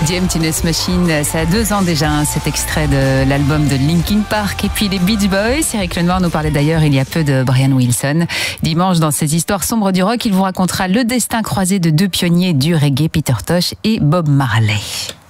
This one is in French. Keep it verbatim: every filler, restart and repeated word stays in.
The Emptiness Machine, ça a deux ans déjà, hein, cet extrait de l'album de Linkin Park. Et puis les Beach Boys, Eric Lenoir nous parlait d'ailleurs il y a peu de Brian Wilson. Dimanche, dans ces histoires sombres du rock, il vous racontera le destin croisé de deux pionniers du reggae, Peter Tosh et Bob Marley.